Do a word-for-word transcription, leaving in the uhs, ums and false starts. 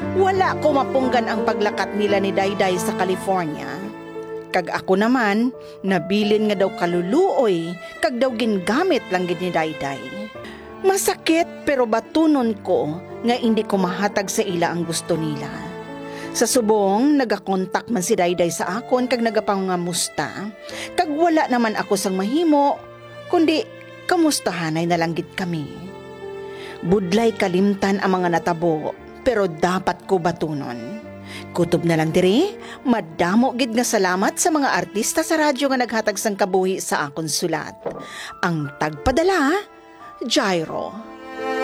Wala ko mapunggan ang paglakat nila ni Dayday sa California. Kag ako naman, nabilin nga daw kaluluoy, kag daw gingamit lang gid ni Dayday. Masakit pero batunon ko nga hindi ko mahatag sa ila ang gusto nila. Sa subong, nagakontak man si Dayday sa akon kag nagapangamusta. Kag wala naman ako sang mahimo, kundi kamustahanay na lang gid kami. Budlay kalimtan ang mga natabo, pero dapat ko batunon. Kutob na lang diri, madamo gid nga salamat sa mga artista sa radyo nga naghatag sang kabuhi sa akon sulat. Ang tagpadala, Jairo.